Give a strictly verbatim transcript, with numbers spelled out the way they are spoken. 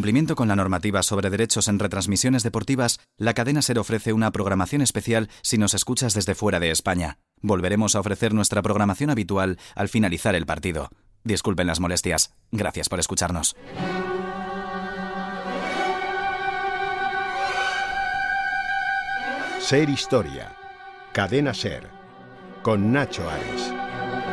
cumplimiento con la normativa sobre derechos en retransmisiones deportivas, la cadena SER ofrece una programación especial si nos escuchas desde fuera de España. Volveremos a ofrecer nuestra programación habitual al finalizar el partido. Disculpen las molestias. Gracias por escucharnos. SER Historia. Cadena SER. Con Nacho Ares.